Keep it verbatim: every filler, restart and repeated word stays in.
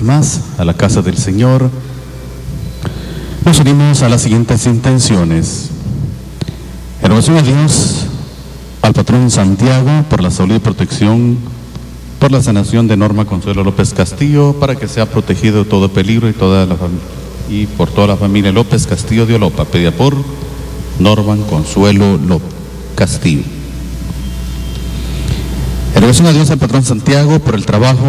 más a la casa del Señor, nos unimos a las siguientes intenciones. En oración a Dios, al patrón Santiago, por la salud y protección, por la sanación de Norma Consuelo López Castillo, para que sea protegido de todo peligro y, toda la y por toda la familia López Castillo de Olopa. Pedida por Norma Consuelo López Castillo. En oración a Dios, al patrón Santiago, por el trabajo